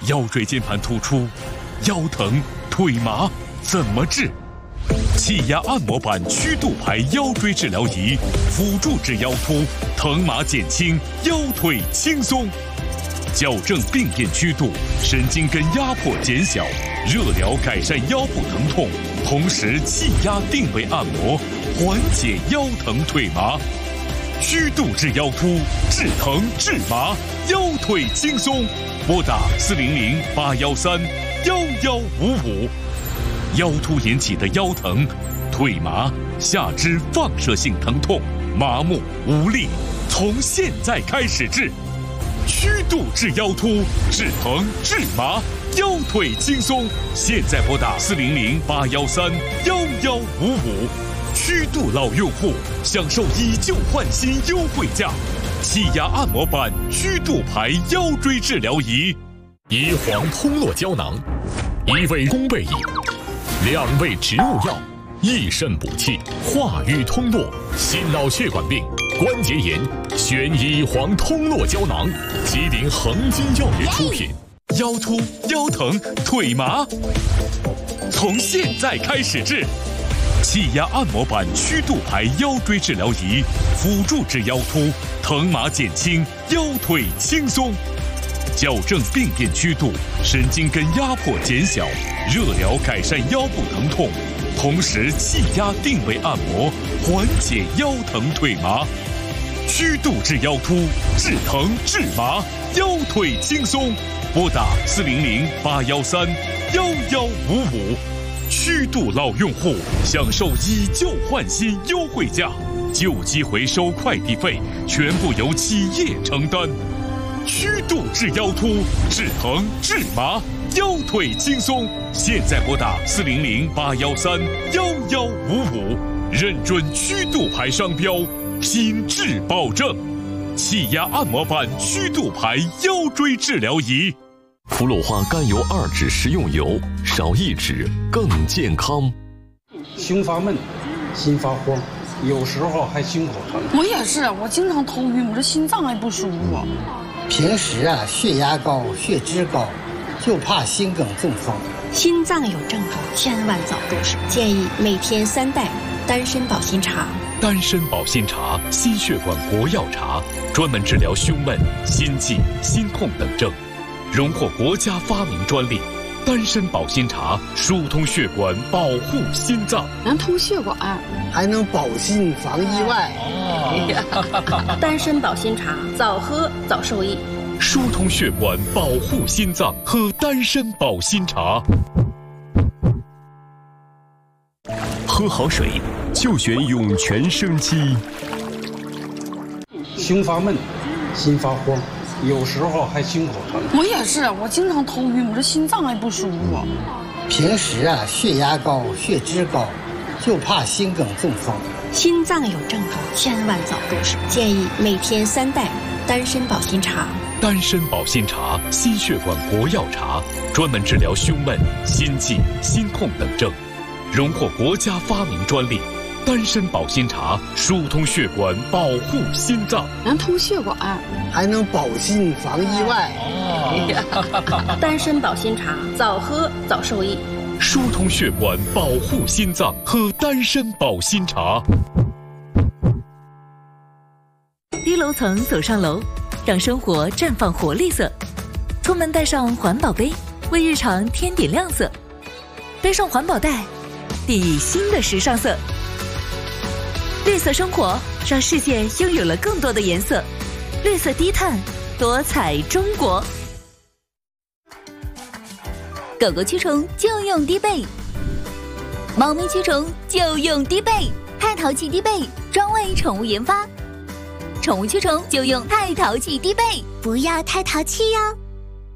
腰椎间盘突出、腰疼、腿麻怎么治？气压按摩板曲度排腰椎治疗仪，辅助治腰突，疼麻减轻，腰腿轻松。矫正病变曲度，神经根压迫减小，热疗改善腰部疼痛，同时气压定位按摩，缓解腰疼腿麻。曲度治腰突，治疼治麻，腰腿轻松。拨打400-813-1155。腰突引起的腰疼、腿麻、下肢放射性疼痛、麻木无力，从现在开始治。曲度治腰突，治疼治麻，腰腿轻松。现在拨打400-813-1155。曲度老用户享受以旧换新优惠价，气压按摩板曲度排腰椎治疗仪。 乙黄通络胶囊，1味宫贝饮，2味植物药，益肾补气，化瘀通络，心脑血管病、关节炎，选乙黄通络胶囊，吉林恒金药业出品。 腰突、腰疼、腿麻，从现在开始治。气压按摩板曲度排腰椎治疗仪，辅助治腰突，疼麻减轻，腰腿轻松。矫正病变曲度，神经根压迫减小，热疗改善腰部疼痛，同时气压定位按摩，缓解腰疼腿麻。曲度治腰突，治疼治麻，腰腿轻松。拨打400-813-1155。曲度老用户享受以旧换新优惠价，旧机回收快递费全部由企业承担。曲度治腰突，治疼治麻，腰腿轻松。现在拨打400-813-1155，认准曲度牌商标，品质保证。气压按摩板曲度牌腰椎治疗仪。 氟鲁化甘油2酯食用油，少1酯更健康。 胸发闷，心发慌，有时候还心口疼。 我也是，我经常头晕，我这心脏还不舒服。 平时血压高、血脂高，就怕心梗中风。 心脏有症状，千万早入手。建议每天3袋丹参保心茶。 丹参保心茶，心血管国药茶，专门治疗胸闷、心悸、心痛等症。荣获国家发明专利，丹参保心茶疏通血管，保护心脏， 能通血管， 还能保心防意外。 丹参保心茶，早喝早受益。 疏通血管，保护心脏，喝丹参保心茶。 喝好水就选涌泉生机。 胸发闷，心发慌，有时候还心口疼。 我也是，我经常头晕，我这心脏还不舒服。 平时血压高、血脂高，就怕心梗中风。 心脏有症状，千万早入手。建议每天3袋丹参保心茶。 丹参保心茶，心血管国药茶，专门治疗胸闷、心悸、心痛等症。荣获国家发明专利，丹参保心茶疏通血管，保护心脏， 能通血管， 还能保心防意外。 丹参保心茶，早喝早受益。 疏通血管，保护心脏，喝丹参保心茶。 低楼层走上楼，让生活绽放活力色。出门带上环保杯，为日常添点亮色。背上环保袋，定义新的时尚色。绿色生活，让世界拥有了更多的颜色。绿色低碳，多彩中国。 狗狗驱虫就用低倍，猫咪驱虫就用低倍。太淘气低倍，专为宠物研发。宠物驱虫就用太淘气低倍，不要太淘气哟。